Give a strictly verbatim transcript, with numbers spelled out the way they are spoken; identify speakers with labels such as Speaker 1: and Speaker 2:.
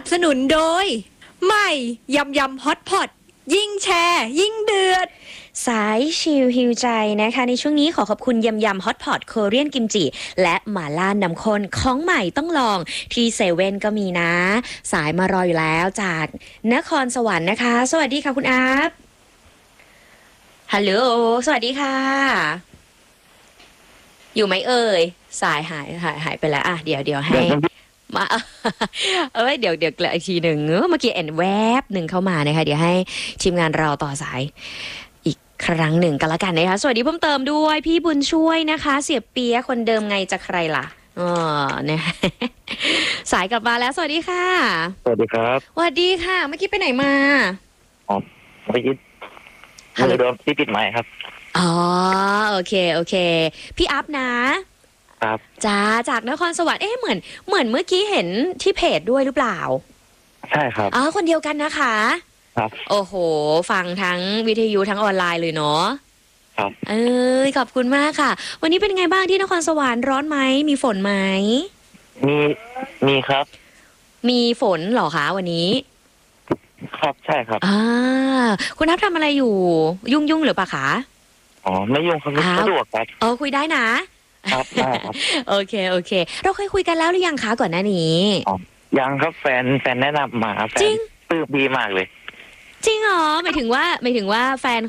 Speaker 1: สนุนโดยใหม่ยำยำฮอตพอตยิ่งแชร์ยิ่งเดือด
Speaker 2: สายชิลฮิวใจนะคะในช่วงนี้ขอขอบคุณยำยำฮอตพอตโคเรียนกิมจิและหม่าล่าน้ำข้นของใหม่ต้องลองที่เซเว่นก็มีนะ สายมารออยู่แล้วจากนครสวรรค์นะคะสวัสดีค่ะคุณอาร์ตฮัลโหลสวัสดีค่ะอยู่ไหมเอ่ยสายหายหายหายไปแล้วอ่ะเดี๋ยวเดี๋ยวให้มาเอ้ยเดี๋ยวเดี๋ยวอีกทีหนึ่งเมื่อกี้เอ็นแวบหนึ่งเข้ามานะคะเดี๋ยวให้ทีมงานเราต่อสายอีกครั้งหนึ่งกันละกันนะคะสวัสดีเพิ่มเติมด้วยพี่บุญช่วยนะคะเสียเปียคนเดิมไงจะใครล่ะอ๋อเนี่ยสายกลับมาแล้วสวัสดีค่ะ
Speaker 3: สวัสดีครับ
Speaker 2: สวัสดีค่ะเมื่อกี้ไปไหนมา
Speaker 3: อ๋อเมื่อกี้มือโดนที่ปิดไม้ครับ
Speaker 2: อ๋อโอเคโอเคพี่อัพนะครับจ้าจากนครสวรรค์เอ๊ะเหมือนเหมือนเมื่อกี้เห็นที่เพจด้วยหรือเปล่า
Speaker 3: ใช่ครับ
Speaker 2: อ๋อคนเดียวกันนะคะ
Speaker 3: ครับ
Speaker 2: โอ้โหฟังทั้งวิทยุทั้งออนไลน์เลยเนาะ
Speaker 3: ครับ
Speaker 2: เออขอบคุณมากค่ะวันนี้เป็นไงบ้างที่นครสวรรค์ร้อนไหมมีฝนไหม
Speaker 3: มีมีครับ
Speaker 2: มีฝนเหรอคะวันนี้
Speaker 3: ครับใช่ครับ
Speaker 2: อ่าคุณนับทำอะไรอยู่ยุ่งยุ่งหรือเปล่าคะ
Speaker 3: อ๋อไม่ยุ่งครับสะดวกครับ
Speaker 2: เออคุยได้นะครับ
Speaker 3: ได้ครับ
Speaker 2: โอเคโอเคเราเคยคุยกันแล้วหรือยังคะก่อนหน้านี้
Speaker 3: อ๋อยังครับแฟนแฟนแนะนำมาแฟนปลื้มดีมากเลย
Speaker 2: จริงเหรอหมายถึงว่าหมายถึงว่าแฟน